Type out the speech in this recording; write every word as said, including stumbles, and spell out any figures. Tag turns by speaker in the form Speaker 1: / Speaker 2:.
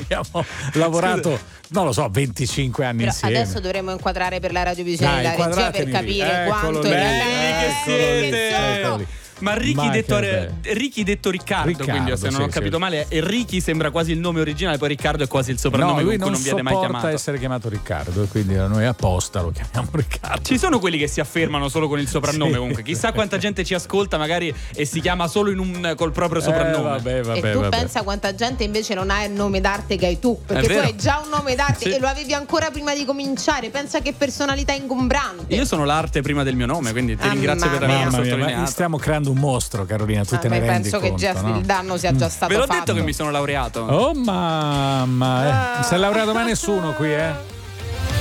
Speaker 1: abbiamo lavorato, non lo so, venticinque anni
Speaker 2: Però
Speaker 1: insieme.
Speaker 2: adesso dovremmo inquadrare per la radiovisione la regia per capire
Speaker 1: Eccolo
Speaker 2: quanto
Speaker 1: lì,
Speaker 2: è
Speaker 1: eccolo lì.
Speaker 3: Ma Ricky
Speaker 1: Ma
Speaker 3: detto,
Speaker 1: che
Speaker 3: Ricky detto Riccardo,
Speaker 1: Riccardo,
Speaker 3: quindi se non
Speaker 1: sì,
Speaker 3: ho capito
Speaker 1: sì.
Speaker 3: male, e Ricky sembra quasi il nome originale, poi Riccardo è quasi il
Speaker 1: No,
Speaker 3: soprannome
Speaker 1: lui
Speaker 3: con cui
Speaker 1: non
Speaker 3: non viene mai
Speaker 1: sopporta
Speaker 3: chiamato.
Speaker 1: essere chiamato Riccardo, e quindi noi apposta lo chiamiamo Riccardo.
Speaker 3: Ci sono quelli che si affermano solo con il soprannome,
Speaker 1: Sì.
Speaker 3: comunque. Chissà quanta gente ci ascolta magari e si chiama solo in un, col proprio soprannome.
Speaker 1: Eh, vabbè, vabbè,
Speaker 2: e tu
Speaker 1: vabbè.
Speaker 2: pensa quanta gente invece non ha il nome d'arte che hai tu, perché
Speaker 3: È
Speaker 2: tu
Speaker 3: vero.
Speaker 2: hai già un nome d'arte
Speaker 3: Sì.
Speaker 2: e lo avevi ancora prima di cominciare. Pensa che personalità ingombrante.
Speaker 3: Io sono l'arte prima del mio nome, quindi ti
Speaker 2: Ah,
Speaker 3: ringrazio per averlo
Speaker 1: Mamma mia, ma
Speaker 3: sottolineato.
Speaker 1: stiamo creando un mostro, Carolina, tu
Speaker 2: Ah,
Speaker 1: te
Speaker 2: ma
Speaker 1: ne rendi
Speaker 2: penso che
Speaker 1: conto,
Speaker 2: già
Speaker 1: no?
Speaker 2: il danno sia già stato
Speaker 3: Ve l'ho
Speaker 2: fatto.
Speaker 3: detto che mi sono laureato.
Speaker 1: Oh mamma, eh. Non si è laureato mai nessuno qui, eh?